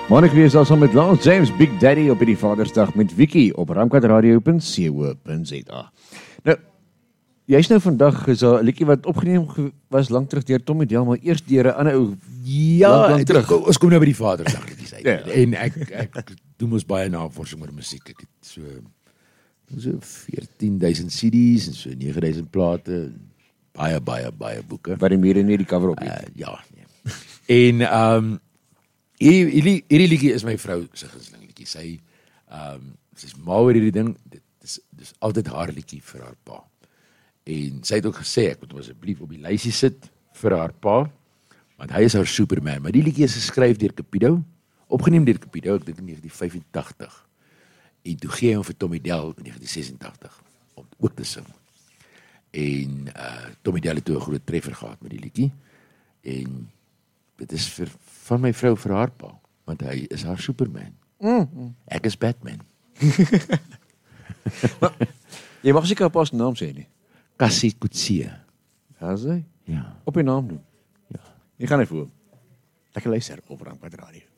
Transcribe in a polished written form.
Maandag weer saam met Lance James, Big Daddy op die Vadersdag met Vicky op ramkatradio.co.za. Nou, jy's nou vandag, is daar 'n liedjie wat opgeneem was lank terug deur Tommy Del, maar eers deur 'n ander ou. Ja, terug. Ons kom nou by die Vadersdag liedjies uit. Ja. En ek doen mos baie navorsing oor musiek. Ek het so 14,000 CD's en so 9,000 plate, baie boeke. Wat die mure nie die cover op het. Ja, nee. En hierdie liedjie is my vrou se gunsteling liedjie. Sy's mal oor hierdie ding. Dis altyd haar liedjie vir haar pa. En sy het ook gesê ek moet hom asseblief op die lysie sit vir haar pa, want hy is haar Superman. Maar die liedjie is geskryf deur Cupido, opgeneem deur Cupido, ek dink in 1985. En toe gee hy hom vir Tommy Del in 1986 om ook te sing. En Tommy Del het toe 'n groot treffer gehad met die liedjie. En dit is van my vrou vir haar pa, want hy is haar Superman. Ek is Batman. Maar, jy mag seker 'n pas naam sê nie. Cassie Coetzee. Ja, sê? Ja. Op die naam doen. Ja. Jy gaan net voor. Lekker luister op Ramkatradio.